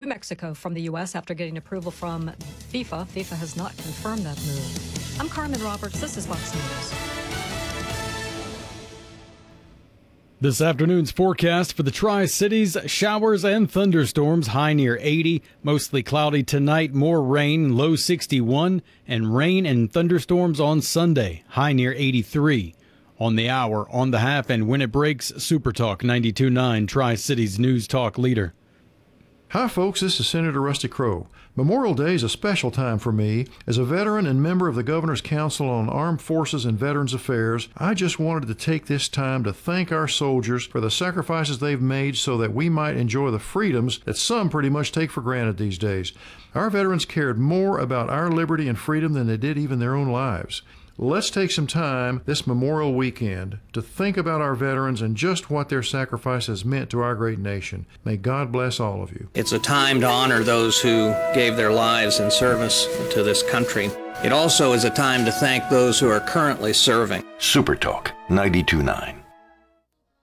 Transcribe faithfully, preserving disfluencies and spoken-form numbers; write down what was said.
Mexico from the U S after getting approval from FIFA. FIFA has not confirmed that move. I'm Carmen Roberts. This is Fox News. This afternoon's forecast for the Tri-Cities: showers and thunderstorms, high near eighty, mostly cloudy tonight, more rain, low sixty-one, and rain and thunderstorms on Sunday, high near eighty-three. On the hour, on the half, and when it breaks, Super Talk ninety-two point nine, Tri-Cities News Talk leader. Hi folks, this is Senator Rusty Crowe. Memorial Day is a special time for me. As a veteran and member of the Governor's Council on Armed Forces and Veterans Affairs, I just wanted to take this time to thank our soldiers for the sacrifices they've made so that we might enjoy the freedoms that some pretty much take for granted these days. Our veterans cared more about our liberty and freedom than they did even their own lives. Let's take some time this Memorial Weekend to think about our veterans and just what their sacrifice has meant to our great nation. May God bless all of you. It's a time to honor those who gave their lives in service to this country. It also is a time to thank those who are currently serving. Super Talk ninety-two point nine.